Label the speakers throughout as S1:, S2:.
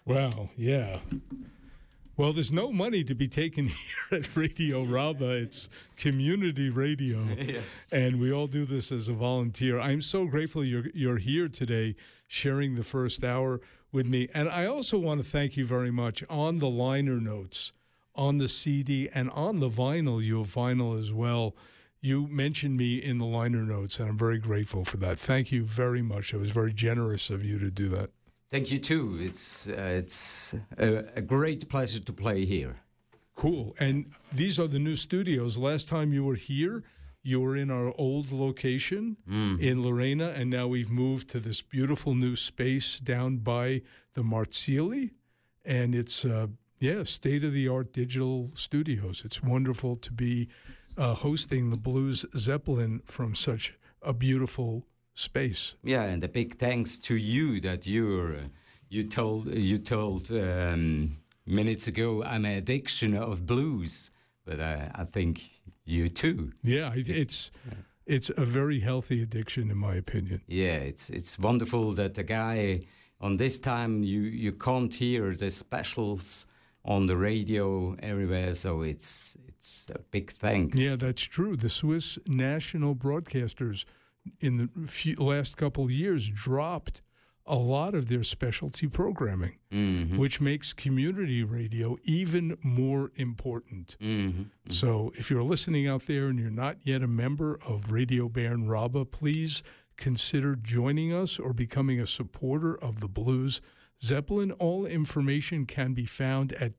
S1: Wow, yeah. Well, there's no money to be taken here at Radio Rabba. It's community radio.
S2: Yes.
S1: And we all do this as a volunteer. I'm so grateful you're here today sharing the first hour with me. And I also want to thank you very much on the liner notes, on the CD, and on the vinyl. You have vinyl as well. You mentioned me in the liner notes, and I'm very grateful for that. Thank you very much. It was very generous of you to do that.
S2: Thank you, too. It's a great pleasure to play here.
S1: Cool. And these are the new studios. Last time you were here, you were in our old location in Lorena, and now we've moved to this beautiful new space down by the Marzilli. And it's, state-of-the-art digital studios. It's wonderful to be hosting the Blues Zeppelin from such a beautiful space.
S2: Yeah, and a big thanks to you that you told minutes ago I'm an addiction of blues, but I think you too.
S1: Yeah, it's a very healthy addiction in my opinion.
S2: Yeah, it's wonderful that the guy on this time you can't hear the specials on the radio everywhere, so it's a big thank.
S1: Yeah, that's true. The Swiss national broadcasters in the last couple of years dropped a lot of their specialty programming, which makes community radio even more important. So if you're listening out there and you're not yet a member of Radio Bern Rabba, please consider joining us or becoming a supporter of the Blues Zeppelin. All information can be found at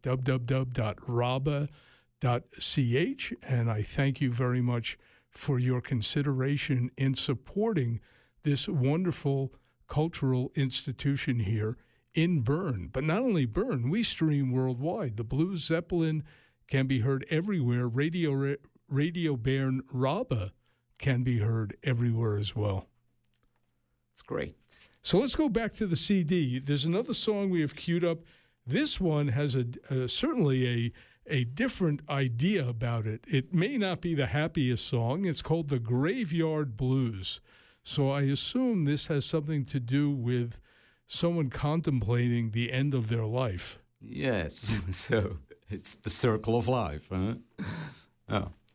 S1: www.rabba.ch, and I thank you very much for your consideration in supporting this wonderful cultural institution here in Bern. But not only Bern, we stream worldwide. The Blues Zeppelin can be heard everywhere. Radio Bern Rabba can be heard everywhere as well.
S2: It's great.
S1: So let's go back to the CD. There's another song we have queued up. This one has certainly a different idea about it. It may not be the happiest song. It's called The Graveyard Blues. So I assume this has something to do with someone contemplating the end of their life.
S2: Yes, so it's the circle of life, huh? Oh.